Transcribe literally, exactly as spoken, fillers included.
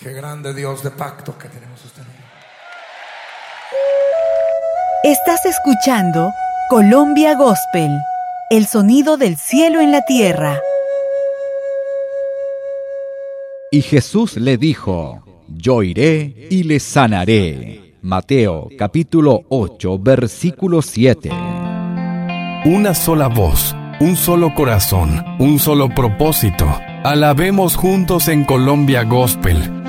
Qué grande Dios de pacto que tenemos usted. Estás escuchando Colombia Gospel, el sonido del cielo en la tierra. Y Jesús le dijo: Yo iré y le sanaré. Mateo capítulo ocho, versículo siete. Una sola voz, un solo corazón, un solo propósito. Alabemos juntos en Colombia Gospel.